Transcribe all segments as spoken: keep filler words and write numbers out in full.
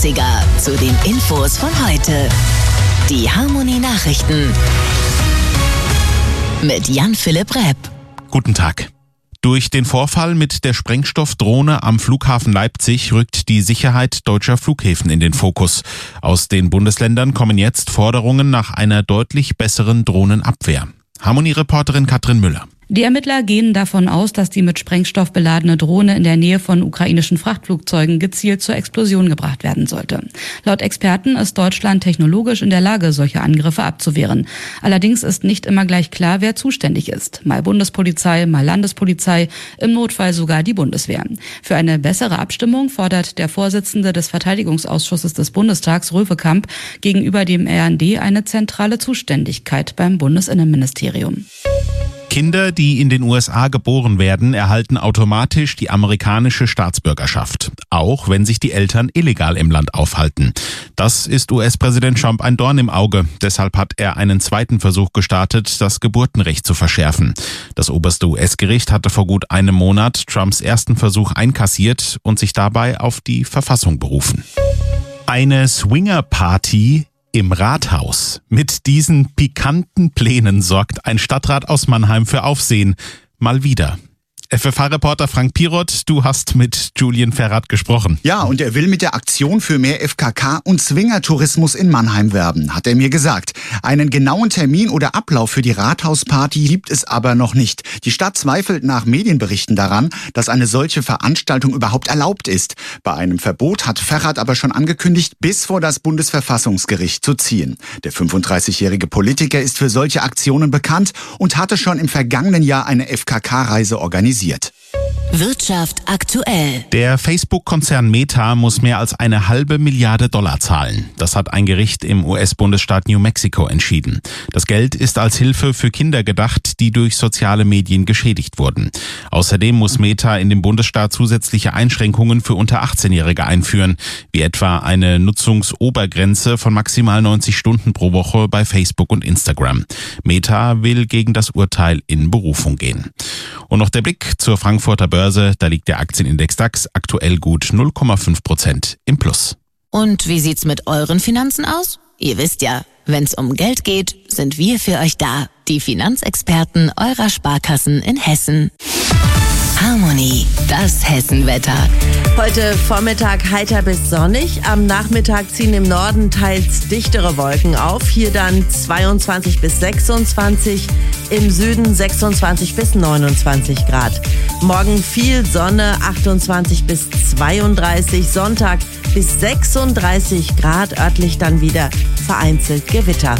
achtziger zu den Infos von heute. Die Harmonie-Nachrichten mit Jan-Philipp Repp. Guten Tag. Durch den Vorfall mit der Sprengstoffdrohne am Flughafen Leipzig rückt die Sicherheit deutscher Flughäfen in den Fokus. Aus den Bundesländern kommen jetzt Forderungen nach einer deutlich besseren Drohnenabwehr. Harmonie-Reporterin Katrin Müller. Die Ermittler gehen davon aus, dass die mit Sprengstoff beladene Drohne in der Nähe von ukrainischen Frachtflugzeugen gezielt zur Explosion gebracht werden sollte. Laut Experten ist Deutschland technologisch in der Lage, solche Angriffe abzuwehren. Allerdings ist nicht immer gleich klar, wer zuständig ist. Mal Bundespolizei, mal Landespolizei, im Notfall sogar die Bundeswehr. Für eine bessere Abstimmung fordert der Vorsitzende des Verteidigungsausschusses des Bundestags, Röwekamp, gegenüber dem R N D eine zentrale Zuständigkeit beim Bundesinnenministerium. Kinder, die in den U S A geboren werden, erhalten automatisch die amerikanische Staatsbürgerschaft, auch wenn sich die Eltern illegal im Land aufhalten. Das ist U S-Präsident Trump ein Dorn im Auge. Deshalb hat er einen zweiten Versuch gestartet, das Geburtenrecht zu verschärfen. Das oberste U S-Gericht hatte vor gut einem Monat Trumps ersten Versuch einkassiert und sich dabei auf die Verfassung berufen. Eine Swinger-Party im Rathaus. Mit diesen pikanten Plänen sorgt ein Stadtrat aus Mannheim für Aufsehen. Mal wieder. F F H-Reporter Frank Pirot, du hast mit Julian Ferrat gesprochen. Ja, und er will mit der Aktion für mehr F K K und Swingertourismus in Mannheim werben, hat er mir gesagt. Einen genauen Termin oder Ablauf für die Rathausparty gibt es aber noch nicht. Die Stadt zweifelt nach Medienberichten daran, dass eine solche Veranstaltung überhaupt erlaubt ist. Bei einem Verbot hat Ferrat aber schon angekündigt, bis vor das Bundesverfassungsgericht zu ziehen. Der fünfunddreißigjährige Politiker ist für solche Aktionen bekannt und hatte schon im vergangenen Jahr eine F K K-Reise organisiert. Wirtschaft aktuell. Der Facebook-Konzern Meta muss mehr als eine halbe Milliarde Dollar zahlen. Das hat ein Gericht im U S-Bundesstaat New Mexico entschieden. Das Geld ist als Hilfe für Kinder gedacht, die durch soziale Medien geschädigt wurden. Außerdem muss Meta in dem Bundesstaat zusätzliche Einschränkungen für unter achtzehnjährige einführen, wie etwa eine Nutzungsobergrenze von maximal neunzig Stunden pro Woche bei Facebook und Instagram. Meta will gegen das Urteil in Berufung gehen. Und noch der Blick zur Frankfurter Börse, da liegt der Aktienindex DAX aktuell gut null Komma fünf Prozent im Plus. Und wie sieht's mit euren Finanzen aus? Ihr wisst ja, wenn's um Geld geht, sind wir für euch da. Die Finanzexperten eurer Sparkassen in Hessen. Harmonie, das Hessenwetter. Heute Vormittag heiter bis sonnig. Am Nachmittag ziehen im Norden teils dichtere Wolken auf. Hier dann zweiundzwanzig bis sechsundzwanzig. Im Süden sechsundzwanzig bis neunundzwanzig Grad. Morgen viel Sonne, achtundzwanzig bis zweiunddreißig. Sonntag bis sechsunddreißig Grad. Örtlich dann wieder vereinzelt Gewitter.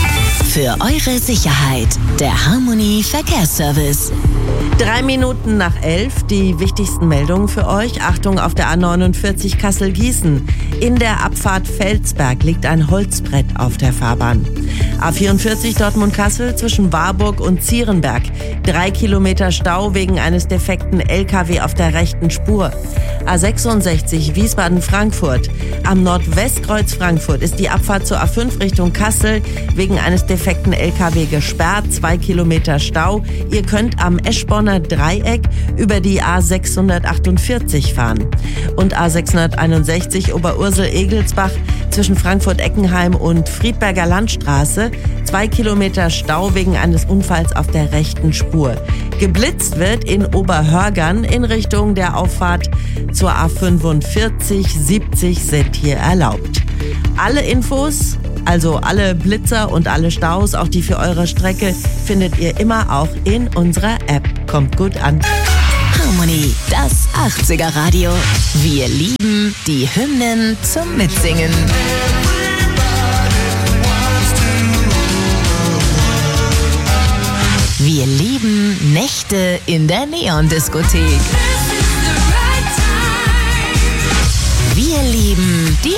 Für eure Sicherheit, der Harmonie Verkehrsservice. Drei Minuten nach elf, die wichtigsten Meldungen für euch. Achtung auf der A neunundvierzig Kassel-Gießen. In der Abfahrt Felsberg liegt ein Holzbrett auf der Fahrbahn. A vierundvierzig Dortmund-Kassel zwischen Warburg und Zierenberg. Drei Kilometer Stau wegen eines defekten L K W auf der rechten Spur. A sechsundsechzig Wiesbaden-Frankfurt. Am Nordwestkreuz Frankfurt ist die Abfahrt zur A fünf Richtung Kassel wegen eines defekten L K W gesperrt. Zwei Kilometer Stau. Ihr könnt am Eschborner Dreieck über die A sechshundertachtundvierzig fahren. Und A sechshunderteinundsechzig Oberursel-Egelsbach zwischen Frankfurt-Eckenheim und Friedberger Landstraße. Zwei Kilometer Stau wegen eines Unfalls auf der rechten Spur. Geblitzt wird in Oberhörgern in Richtung der Auffahrt zur A fünfundvierzig. siebzig sind hier erlaubt. Alle Infos, also alle Blitzer und alle Staus, auch die für eure Strecke, findet ihr immer auch in unserer App. Kommt gut an. Harmonie, das achtziger Radio. Wir lieben die Hymnen zum Mitsingen. Wir lieben Nächte in der Neon-Diskothek. Wir lieben die